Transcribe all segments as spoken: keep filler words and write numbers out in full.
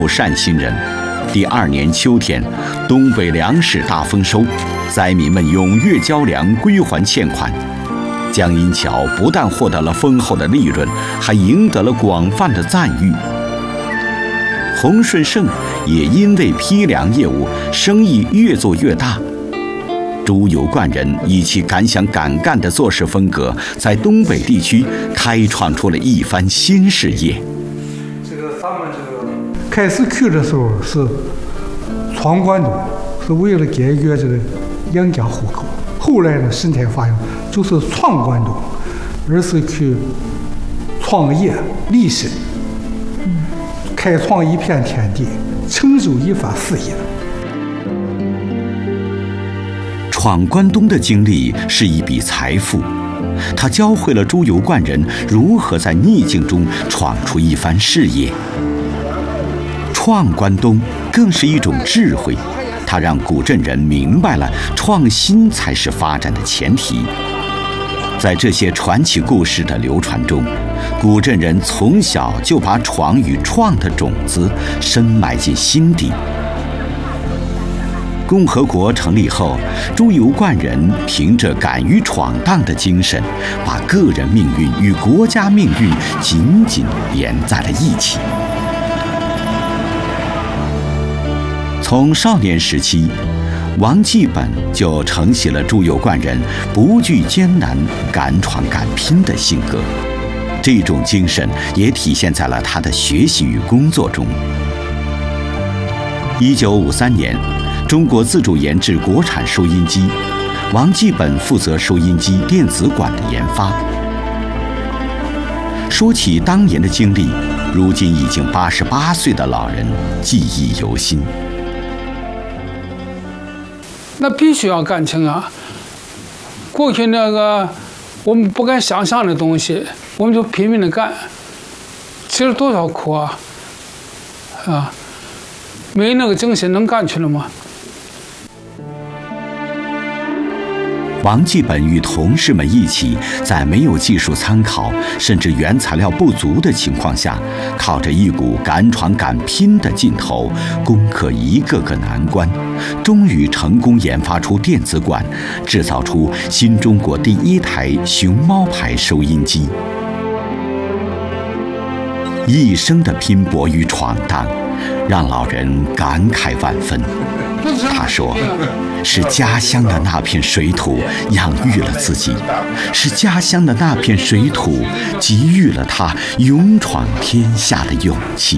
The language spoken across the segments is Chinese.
善心人。第二年秋天，东北粮食大丰收，灾民们踊跃交粮归还欠款。江阴桥不但获得了丰厚的利润，还赢得了广泛的赞誉。洪顺盛也因为批粮业务，生意越做越大。朱由灌人以其敢想敢干的做事风格，在东北地区开创出了一番新事业。 这个咱们这个开始去的时候是闯关东，是为了解决这个养家糊口。后来呢，生态发扬就是闯关东，而是去创业立身，开创一片天地，成就一番事业。 闯关东的经历是一笔财富，他教会了朱由灌人如何在逆境中闯出一番事业。创关东更是一种智慧，它让古镇人明白了创新才是发展的前提。在这些传奇故事的流传中，古镇人从小就把闯与创的种子深埋进心底。共和国成立后，朱由灌人凭着敢于闯荡的精神，把个人命运与国家命运紧紧连在了一起。从少年时期，王继本就承袭了朱由灌人不惧艰难、敢闯敢拼的性格，这种精神也体现在了他的学习与工作中。一九五三年，中国自主研制国产收音机，王继本负责收音机电子管的研发。说起当年的经历，如今已经八十八岁的老人记忆犹新。 那必须要感情啊！过去那个我们不敢想象的东西，我们就拼命的干，吃了多少苦啊！啊，没那个精神能干去了吗？ 王继本与同事们一起，在没有技术参考，甚至原材料不足的情况下，靠着一股敢闯敢拼的劲头，攻克一个个难关，终于成功研发出电子管，制造出新中国第一台熊猫牌收音机。一生的拼搏与闯荡，让老人感慨万分。他说，是家乡的那片水土养育了自己，是家乡的那片水土给予了他勇闯天下的勇气。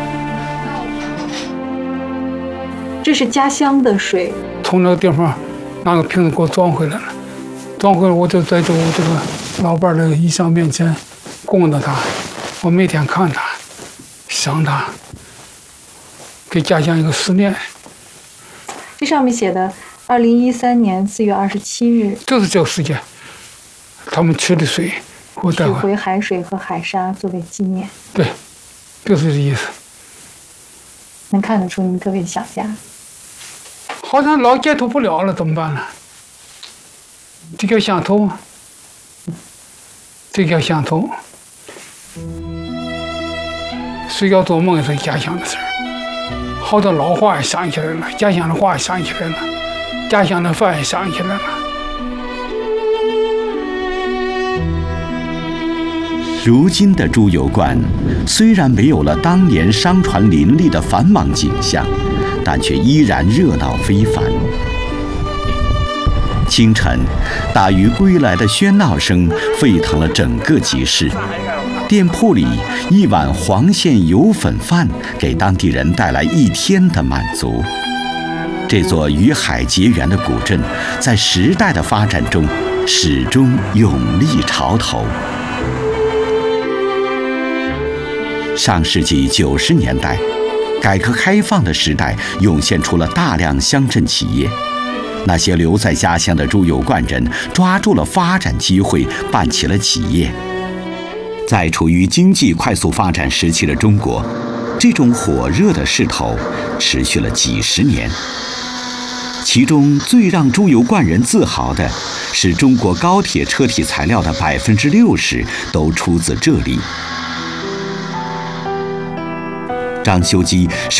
这是家乡的水， 从那个地方拿个瓶子给我装回来了，装回来我就在这我这个老伴的遗像面前供着他，我每天看他，想他，给家乡一个思念。 这上面写的二零一三年四月二十七日， 就是这个时间，他们取的水给我带取回回海水和海沙作为纪念。 对，就是这意思。 能看得出你们特别想家。 好像老接触不了了，怎么办呢？这叫乡土，这叫乡土。睡觉做梦也是家乡的事儿。好多老话也想起来了，家乡的话也想起来了，家乡的饭也想起来了。 如今的朱由灌虽然没有了当年商船林立的繁忙景象，但却依然热闹非凡。清晨，大鱼归来的喧闹声沸腾了整个集市。店铺里一碗黄馅油粉饭给当地人带来一天的满足。这座与海结缘的古镇，在时代的发展中始终勇立潮头。上世纪九十年代，改革开放的时代涌现出了大量乡镇企业。那些留在家乡的朱由灌人抓住了发展机会，办起了企业。在处于经济快速发展时期的中国，这种火热的势头持续了几十年。其中最让朱由灌人自豪的是，中国高铁车体材料的百分之六十都出自这里。 张修基是